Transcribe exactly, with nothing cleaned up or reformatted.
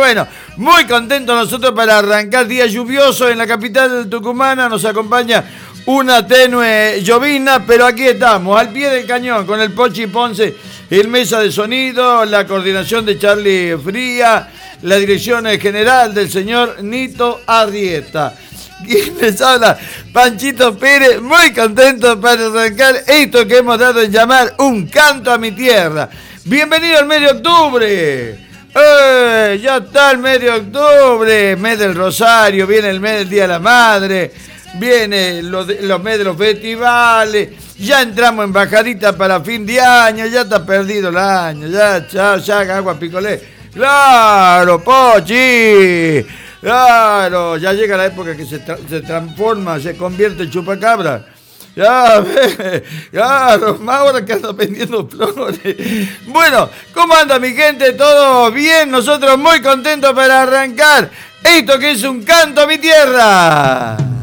Bueno, muy contentos nosotros para arrancar día lluvioso en la capital tucumana. Nos acompaña una tenue llovizna, pero aquí estamos, al pie del cañón, con el Pochi Ponce, el mesa de sonido, la coordinación de Charlie Fría, la dirección general del señor Nito Arrieta. ¿Quién les habla? Panchito Pérez, muy contento para arrancar esto que hemos dado en llamar Un Canto a mi Tierra. Bienvenido al mes de octubre. ¡Eh! Ya está el mes de octubre, mes del Rosario, viene el mes del Día de la Madre, viene los, los meses de los festivales, ya entramos en bajadita para fin de año, ya está perdido el año, ya, chao, ya, agua picolé. ¡Claro, Pochi! Claro, ya llega la época que se, tra- se transforma, se convierte en chupacabra. Ya, claro, más ahora que anda vendiendo flores. Bueno, ¿cómo anda mi gente? ¿Todo bien? Nosotros muy contentos para arrancar esto que es Un Canto a mi Tierra.